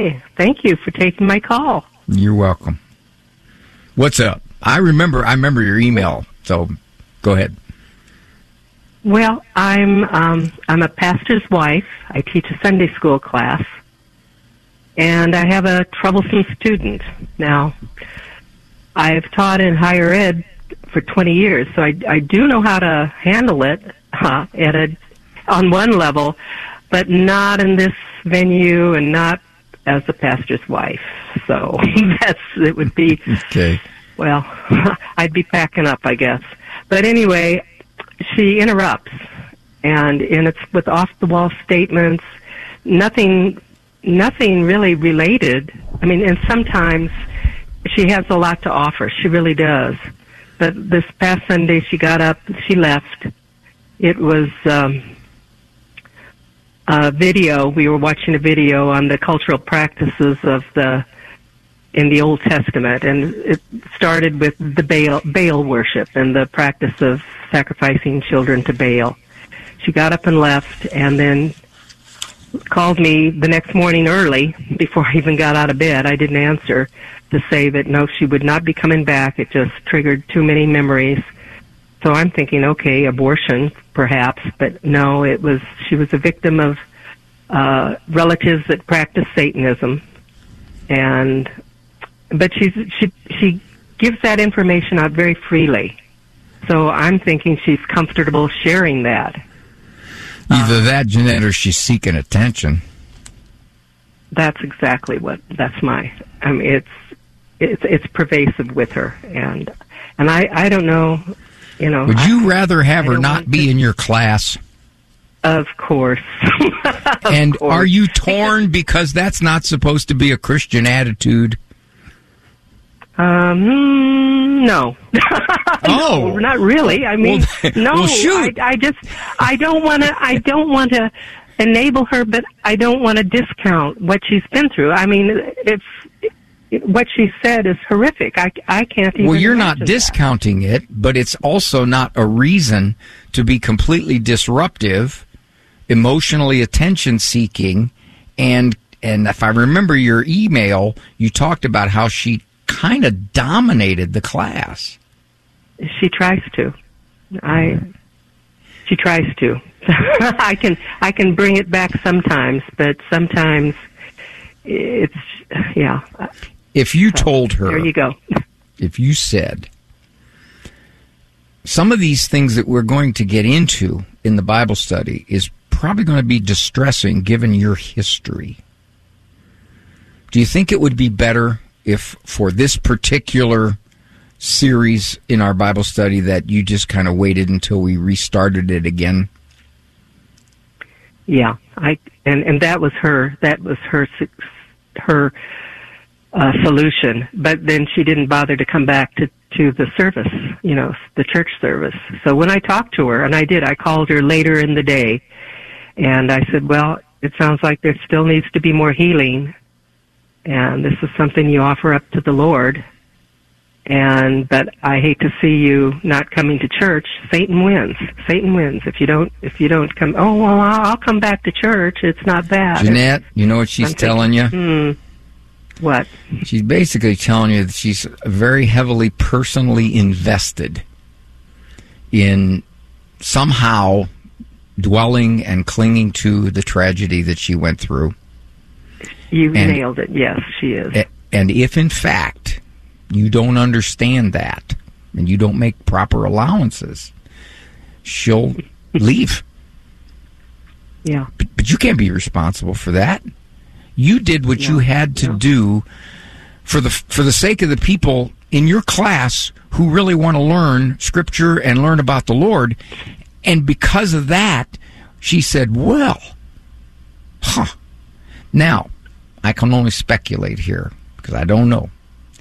Okay. Thank you for taking my call. You're welcome. What's up? I remember your email, so go ahead. Well, I'm a pastor's wife. I teach a Sunday school class, and I have a troublesome student. Now, I've taught in higher ed for 20 years, so I do know how to handle it on one level, but not in this venue and not as a pastor's wife. So it would be, okay. Well, I'd be packing up, I guess. But anyway, she interrupts, and it's with off-the-wall statements, nothing really related. I mean, and sometimes she has a lot to offer. She really does. But this past Sunday, she got up, she left. It was a video. We were watching a video on the cultural practices in the Old Testament, and it started with the Baal worship and the practice of sacrificing children to Baal. She got up and left, and then called me the next morning early, before I even got out of bed. I didn't answer, to say that no, she would not be coming back. It just triggered too many memories. So I'm thinking, okay, abortion, perhaps, but no, she was a victim of relatives that practice Satanism, but she gives that information out very freely. So I'm thinking she's comfortable sharing that. Either that, Jeanette, or she's seeking attention. That's exactly I mean, it's pervasive with her, and I don't know, Would you rather have her not be in your class? Of course. And are you torn because that's not supposed to be a Christian attitude? No. Oh, no, not really. I mean, no. Well, shoot. I don't want to enable her, but I don't want to discount what she's been through. I mean, what she said is horrific. I can't even. Well, you're not discounting it, but it's also not a reason to be completely disruptive, emotionally attention-seeking, and if I remember your email, you talked about how she kind of dominated the class. She tries to. She tries to. I can bring it back sometimes, but sometimes it's If you told her, there you go. If you said, some of these things that we're going to get into in the Bible study is probably going to be distressing given your history. Do you think it would be better if for this particular series in our Bible study that you just kind of waited until we restarted it again? Yeah, and that was her solution. But then she didn't bother to come back to the service, the church service. So when I talked to her, and I called her later in the day, and I said, well, it sounds like there still needs to be more healing, and this is something you offer up to the Lord. But I hate to see you not coming to church. Satan wins. Satan wins. If you don't come, oh, well, I'll come back to church. It's not bad. Jeanette, you know what she's telling you? What? She's basically telling you that she's very heavily personally invested in somehow dwelling and clinging to the tragedy that she went through. You nailed it. Yes, she is. And if, in fact, you don't understand that and you don't make proper allowances, she'll leave. Yeah. But you can't be responsible for that. You did what you had to do for the sake of the people in your class who really want to learn Scripture and learn about the Lord. And because of that, she said, well, Now, I can only speculate here because I don't know.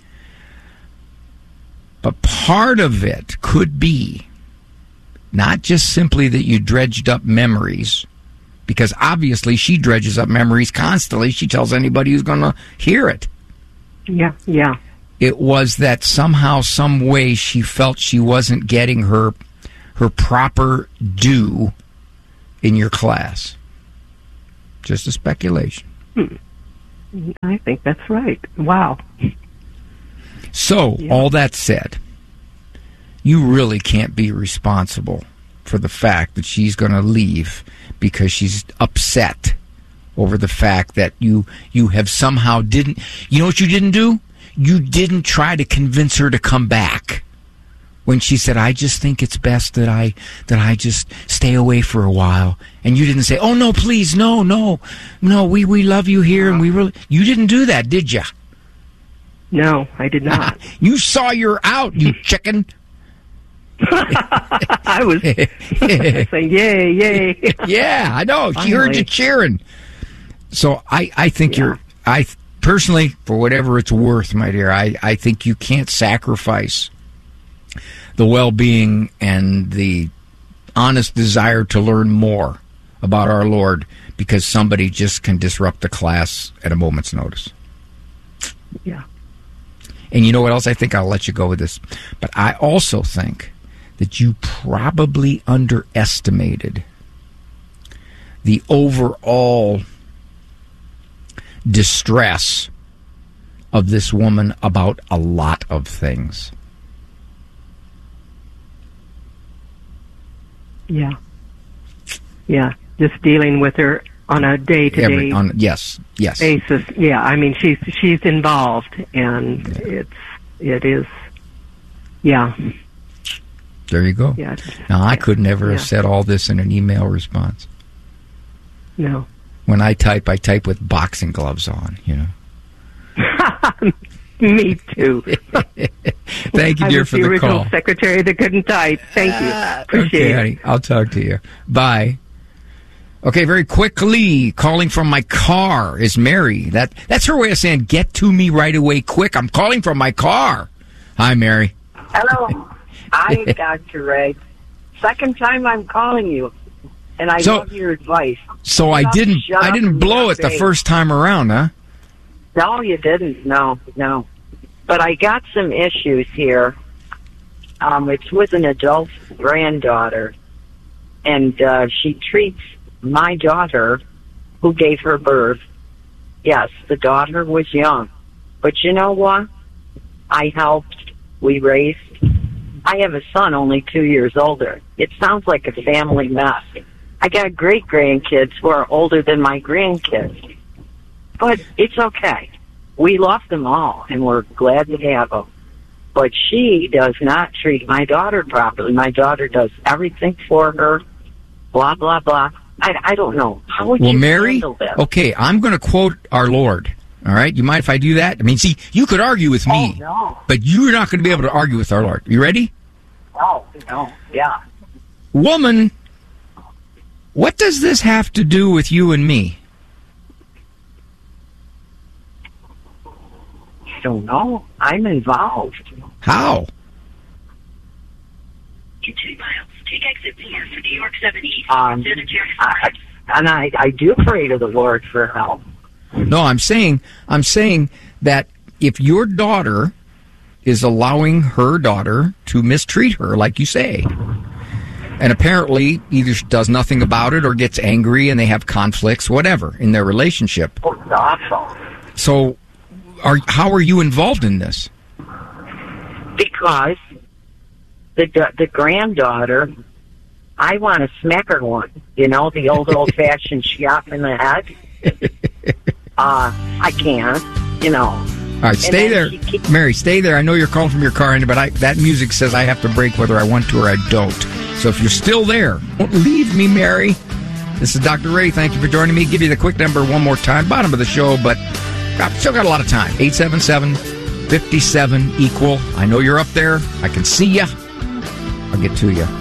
But part of it could be not just simply that you dredged up memories, because obviously she dredges up memories constantly. She tells anybody who's going to hear it. Yeah. It was that somehow, some way, she felt she wasn't getting her proper due in your class. Just a speculation. I think that's right. Wow. So, all that said, you really can't be responsible for the fact that she's going to leave because she's upset over the fact that you have somehow didn't... You know what you didn't do? You didn't try to convince her to come back. When she said, I just think it's best that I just stay away for a while. And you didn't say, oh, no, please, no, we love you here, and we really... You didn't do that, did you? No, I did not. You saw you're out, you chicken. I was saying, yay, yay. Yeah, I know. Finally. She heard you cheering. So I think I personally, for whatever it's worth, my dear, I think you can't sacrifice the well-being and the honest desire to learn more about our Lord because somebody just can disrupt the class at a moment's notice. Yeah. And you know what else? I think I'll let you go with this. But I also think that you probably underestimated the overall distress of this woman about a lot of things. Yeah. Yeah. Just dealing with her on a day-to-day yes. basis. Yeah, I mean, she's involved, and it is, yeah. There you go. Yeah. Now, I could never have said all this in an email response. No. When I type with boxing gloves on, you know. Me too. Thank you, dear, for the call. I was the original secretary that couldn't type. Thank you. Appreciate it. Honey, I'll talk to you. Bye. Okay, very quickly, calling from my car is Mary. That's her way of saying, get to me right away, quick. I'm calling from my car. Hi, Mary. Hello. I'm Dr. Ray. Second time I'm calling you, and I love your advice. So I didn't blow it the first time around, huh? No, you didn't. No. But I got some issues here. It's with an adult granddaughter, and she treats my daughter, who gave her birth. Yes, the daughter was young. But you know what? I helped. We raised. I have a son only 2 years older. It sounds like a family mess. I got great-grandkids who are older than my grandkids. But it's okay. We love them all, and we're glad to have them. But she does not treat my daughter properly. My daughter does everything for her, blah, blah, blah. I don't know. How would you Mary, handle this? Okay, I'm going to quote our Lord. All right? You mind if I do that? I mean, see, you could argue with me, but you're not going to be able to argue with our Lord. You ready? No, yeah. Woman, what does this have to do with you and me? I don't know. I'm involved. How? In 2 miles, take exit 4 for New York 7 East. I do pray to the Lord for help. No, I'm saying that if your daughter is allowing her daughter to mistreat her, like you say, and apparently either she does nothing about it or gets angry and they have conflicts, whatever, in their relationship. Oh, it's awful. So, how are you involved in this? Because the granddaughter, I want to smack her one. You know, the old-fashioned shop in the head. I can't, you know. All right, stay there. Mary, stay there. I know you're calling from your car, but that music says I have to break whether I want to or I don't. So if you're still there, don't leave me, Mary. This is Dr. Ray. Thank you for joining me. Give you the quick number one more time. Bottom of the show, but I've still got a lot of time. 877-57-EQUAL. I know you're up there. I can see you. I'll get to you.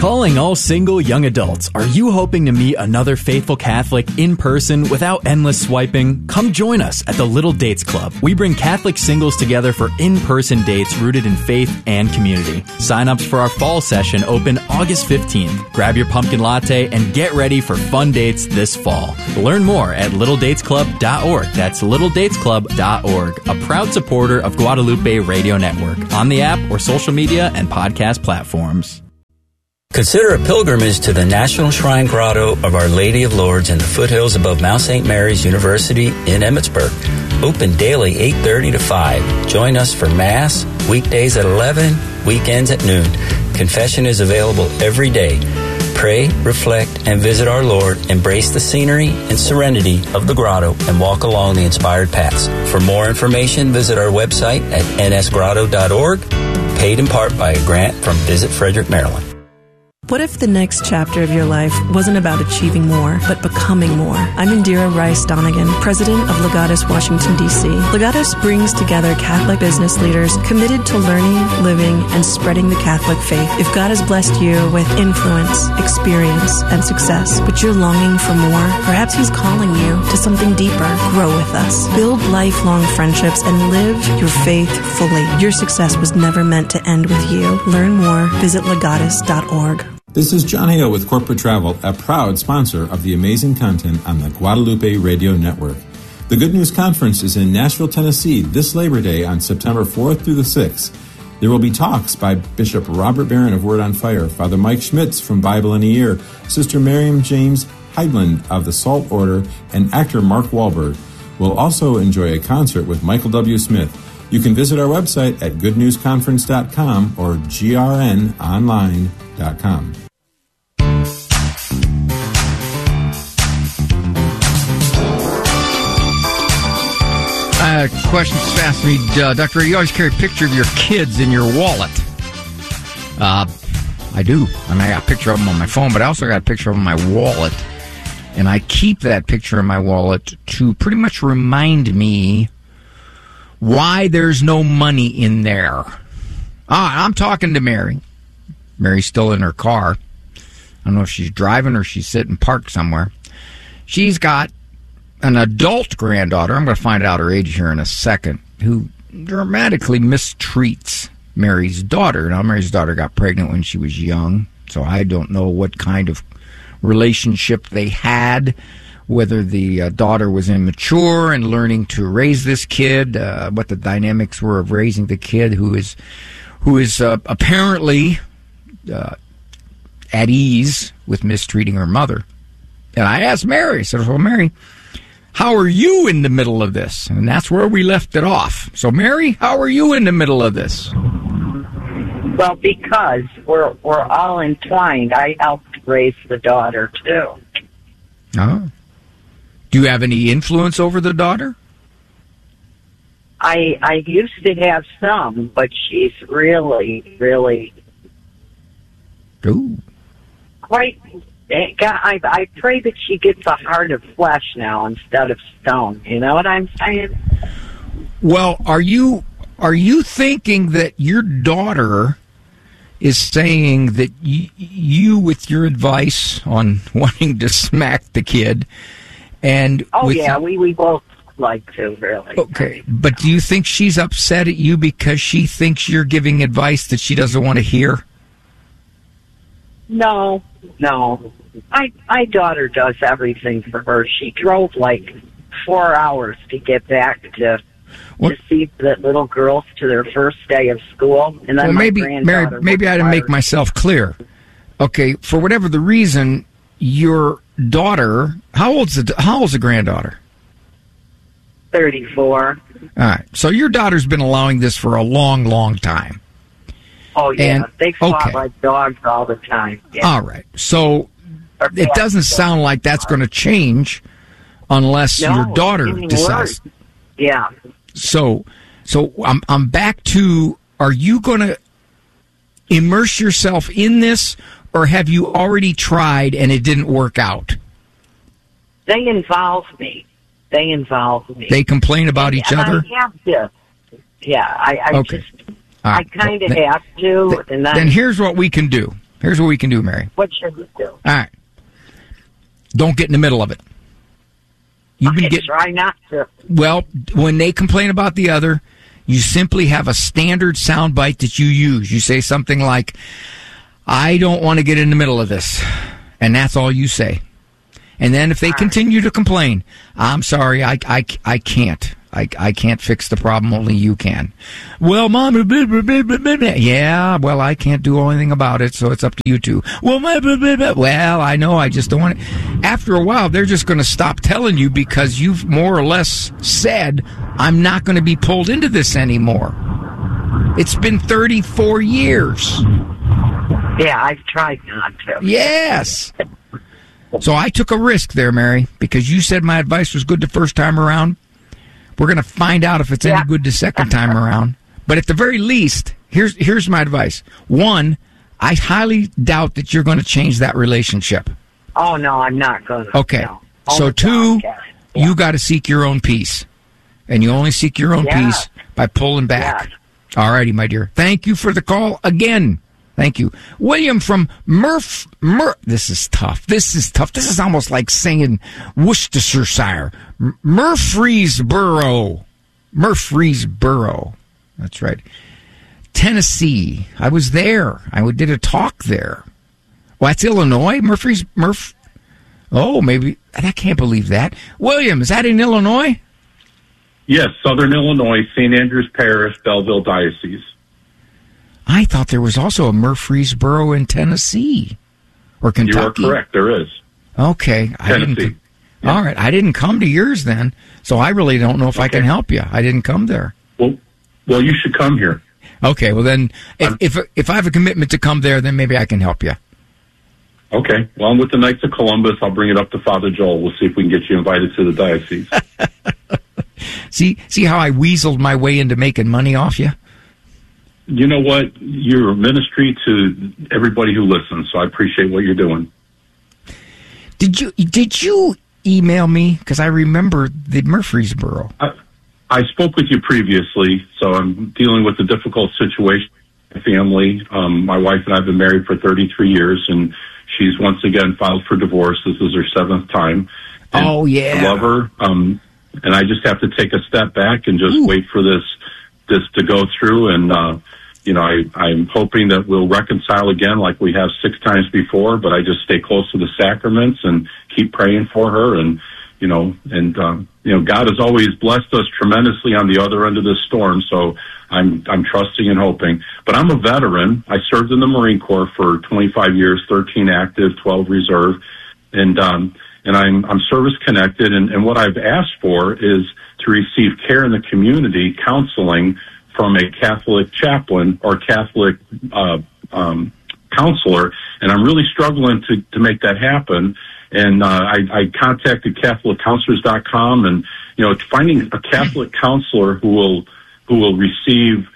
Calling all single young adults. Are you hoping to meet another faithful Catholic in person without endless swiping? Come join us at the Little Dates Club. We bring Catholic singles together for in-person dates rooted in faith and community. Sign-ups for our fall session open August 15th. Grab your pumpkin latte and get ready for fun dates this fall. Learn more at littledatesclub.org. That's littledatesclub.org, a proud supporter of Guadalupe Radio Network, on the app or social media and podcast platforms. Consider a pilgrimage to the National Shrine Grotto of Our Lady of Lourdes in the foothills above Mount St. Mary's University in Emmitsburg. Open daily 8:30 to 5. Join us for Mass, weekdays at 11, weekends at noon. Confession is available every day. Pray, reflect, and visit our Lord. Embrace the scenery and serenity of the grotto and walk along the inspired paths. For more information, visit our website at nsgrotto.org, paid in part by a grant from Visit Frederick, Maryland. What if the next chapter of your life wasn't about achieving more, but becoming more? I'm Indira Rice Donegan, president of Legatus Washington, D.C. Legatus brings together Catholic business leaders committed to learning, living, and spreading the Catholic faith. If God has blessed you with influence, experience, and success, but you're longing for more, perhaps He's calling you to something deeper. Grow with us. Build lifelong friendships and live your faith fully. Your success was never meant to end with you. Learn more. Visit legatus.org. This is John Hale with Corporate Travel, a proud sponsor of the amazing content on the Guadalupe Radio Network. The Good News Conference is in Nashville, Tennessee this Labor Day on September 4th through the 6th. There will be talks by Bishop Robert Barron of Word on Fire, Father Mike Schmitz from Bible in a Year, Sister Miriam James Heidland of the Salt Order, and actor Mark Wahlberg. We'll also enjoy a concert with Michael W. Smith. You can visit our website at goodnewsconference.com or grnonline.com. Question just asked me, Doctor, you always carry a picture of your kids in your wallet. I do. I mean, I got a picture of them on my phone, but I also got a picture of them in my wallet. And I keep that picture in my wallet to pretty much remind me why there's no money in there. I'm talking to Mary. Mary's still in her car. I don't know if she's driving or she's sitting parked somewhere. She's got an adult granddaughter, I'm going to find out her age here in a second, who dramatically mistreats Mary's daughter. Now, Mary's daughter got pregnant when she was young, so I don't know what kind of relationship they had, whether the daughter was immature and learning to raise this kid, what the dynamics were of raising the kid who is apparently at ease with mistreating her mother. And I asked Mary, I said, well, Mary, how are you in the middle of this? And that's where we left it off. So, Mary, how are you in the middle of this? Well, because we're all entwined. I helped raise the daughter, too. Oh. Do you have any influence over the daughter? I used to have some, but she's really Ooh. quite... I pray that she gets a heart of flesh now instead of stone. You know what I'm saying? Well, are you thinking that your daughter is saying that you, with your advice on wanting to smack the kid, and we both like to, really. Okay, but do you think she's upset at you because she thinks you're giving advice that she doesn't want to hear? No. My daughter does everything for her. She drove like 4 hours to get back to see the little girls to their first day of school. And then maybe I didn't make myself clear. Okay, for whatever the reason, your daughter, how old's the granddaughter? 34. All right, so your daughter's been allowing this for a long time. Oh, yeah. And, they fought like dogs all the time. Yeah. All right. So it doesn't sound like that's going to change unless your daughter decides. Yeah. So I'm back to, are you going to immerse yourself in this, or have you already tried and it didn't work out? They involve me. They complain about each other? I have to. Yeah, I kind of have to. Then here's what we can do. Here's what we can do, Mary. What should we do? All right. Don't get in the middle of it. Try not to. Well, when they complain about the other, you simply have a standard soundbite that you use. You say something like, I don't want to get in the middle of this. And that's all you say. And then if they continue to complain, I'm sorry, I can't. I can't fix the problem. Only you can. Well, Mom, yeah, well, I can't do anything about it, so it's up to you two. Well, well, I know, I just don't want it. After a while, they're just going to stop telling you because you've more or less said, I'm not going to be pulled into this anymore. It's been 34 years. Yeah, I've tried not to. Yes. So I took a risk there, Mary, because you said my advice was good the first time around. We're going to find out if it's any good the second time around. But at the very least, here's my advice. One, I highly doubt that you're going to change that relationship. Oh, no, I'm not going to. Okay. No. So two, you got to seek your own peace. And you only seek your own peace by pulling back. Yes. All righty, my dear. Thank you for the call again. Thank you. William from This is tough. This is almost like saying Worcestershire. Murfreesboro. That's right. Tennessee. I was there. I did a talk there. Well, that's Illinois? Oh, maybe. I can't believe that. William, is that in Illinois? Yes, Southern Illinois, St. Andrews Parish, Belleville Diocese. I thought there was also a Murfreesboro in Tennessee or Kentucky. You are correct. There is. Okay. Tennessee. All right. I didn't come to yours then, so I really don't know if I can help you. I didn't come there. Well, you should come here. Okay. Well, then, if I have a commitment to come there, then maybe I can help you. Okay. Well, I'm with the Knights of Columbus. I'll bring it up to Father Joel. We'll see if we can get you invited to the diocese. See how I weaseled my way into making money off you? You know what? You're a ministry to everybody who listens, so I appreciate what you're doing. Did you email me? Because I remember the Murfreesboro. I spoke with you previously, so I'm dealing with a difficult situation in my family. My wife and I have been married for 33 years, and she's once again filed for divorce. This is her 7th time. And oh, yeah. I love her, and I just have to take a step back and just wait for this to go through, and I'm hoping that we'll reconcile again like we have 6 times before, but I just stay close to the sacraments and keep praying for her, and God has always blessed us tremendously on the other end of this storm, so I'm trusting and hoping. But I'm a veteran. I served in the Marine Corps for 25 years, 13 active, 12 reserve, and I'm service connected, and what I've asked for is to receive care in the community, counseling from a Catholic chaplain or Catholic counselor, and I'm really struggling to make that happen. And I contacted CatholicCounselors.com, and finding a Catholic counselor who will receive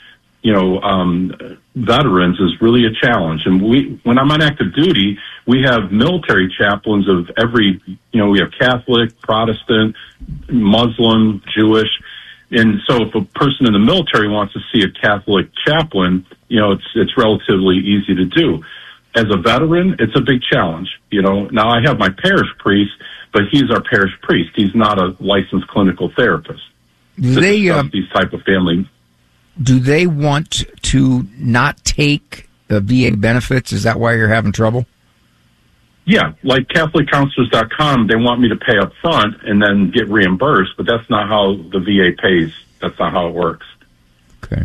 veterans is really a challenge. And when I'm on active duty, we have military chaplains of every, we have Catholic, Protestant, Muslim, Jewish. And so if a person in the military wants to see a Catholic chaplain, it's relatively easy to do. As a veteran, it's a big challenge. Now I have my parish priest, but he's our parish priest. He's not a licensed clinical therapist. These type of family. Do they want to not take VA benefits? Is that why you're having trouble? Yeah, like CatholicCounselors.com, they want me to pay up front and then get reimbursed, but that's not how the VA pays. That's not how it works. Okay.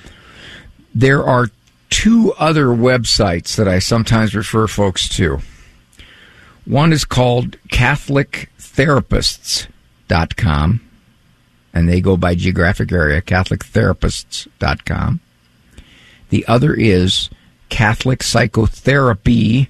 There are 2 other websites that I sometimes refer folks to. One is called CatholicTherapists.com, and they go by geographic area, CatholicTherapists.com. The other is CatholicPsychotherapy.org.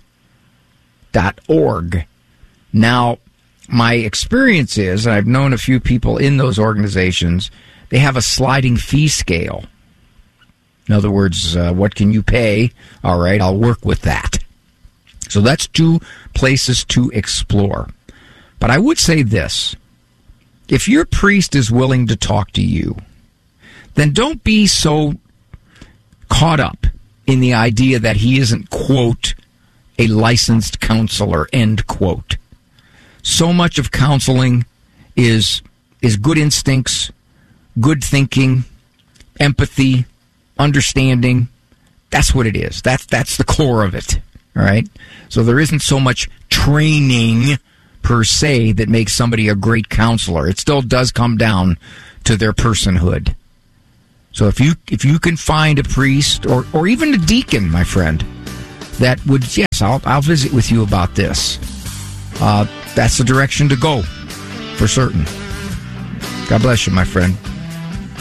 Now, my experience is, and I've known a few people in those organizations, they have a sliding fee scale. In other words, what can you pay? All right, I'll work with that. So that's 2 places to explore. But I would say this. If your priest is willing to talk to you, then don't be so caught up in the idea that he isn't, quote, a licensed counselor, end quote. So much of counseling is good instincts, good thinking, empathy, understanding. That's what it is. That's the core of it. All right? So there isn't so much training per se that makes somebody a great counselor. It still does come down to their personhood. So if you can find a priest or even a deacon, my friend, that would, yes, I'll visit with you about this. That's the direction to go, for certain. God bless you, my friend.